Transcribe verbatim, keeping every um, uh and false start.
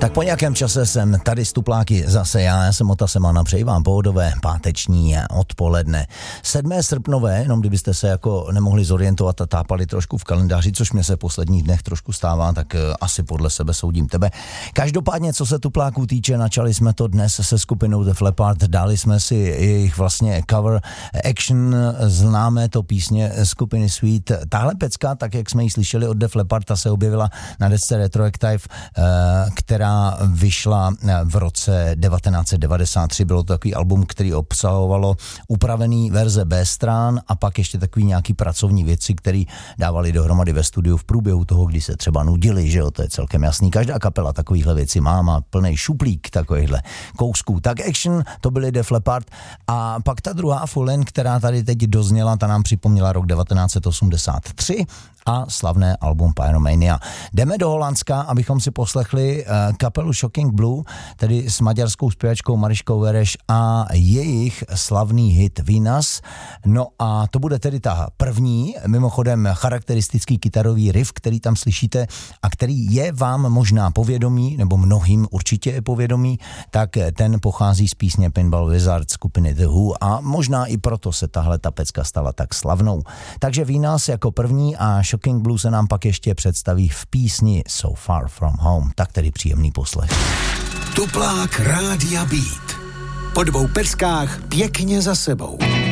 Tak po nějakém čase jsem tady s Tupláky zase já, já jsem Ota Semana, přeji vám pohodové páteční odpoledne. sedmého srpnové, jenom kdybyste se jako nemohli zorientovat a tápali trošku v kalendáři, což mě se v posledních dnech trošku stává, tak uh, asi podle sebe soudím tebe. Každopádně, co se Tupláků týče, načali jsme to dnes se skupinou Def Leppard, dali jsme si jejich vlastně cover Action, známé to písně skupiny Sweet. Tahle pecka, tak jak jsme ji slyšeli od Def Leppard, ta se objevila na desce Retroactive, uh, která vyšla v roce devatenáct set devadesát tři. Bylo to takový album, který obsahovalo upravený verze B strán a pak ještě takový nějaký pracovní věci, které dávali dohromady ve studiu v průběhu toho, kdy se třeba nudili, že jo, to je celkem jasný. Každá kapela takovýchhle věcí má, má plný šuplík takovýchhle kousků. Tak Action, to byly Def Leppard a pak ta druhá Fallen, která tady teď dozněla, ta nám připomněla rok devatenáct set osmdesát tři a slavné album Pyromania. Jdeme do Holandska, abychom si poslechli uh, kapelu Shocking Blue, tedy s maďarskou zpěvačkou Mariškou Vereš a jejich slavný hit Venus. No a to bude tedy ta první, mimochodem charakteristický kytarový riff, který tam slyšíte a který je vám možná povědomý, nebo mnohým určitě je povědomý, tak ten pochází z písně Pinball Wizard skupiny The Who a možná i proto se tahle ta pecka stala tak slavnou. Takže Venus jako první a Shocking Blue se nám pak ještě představí v písni So Far From Home. Tak tedy příjemný poslech. Tuplák Rádia Beat. Po dvou peskách pěkně za sebou.